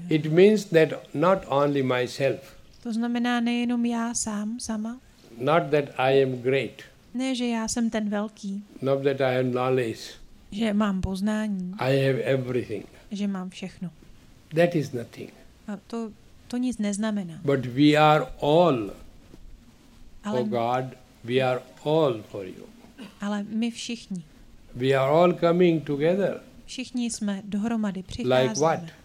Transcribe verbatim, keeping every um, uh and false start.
It means that not only myself. To znamená nejenom já sám, sama. Not that I am great. Ne, že já jsem ten velký. Not that I have knowledge. Že mám poznání. I have everything. Že mám všechno. That is nothing. A to, to nic neznamená. But we are all, ale, oh God, we are all for you. Ale my všichni. We are all coming together. Všichni jsme dohromady, přicházíme. Like what?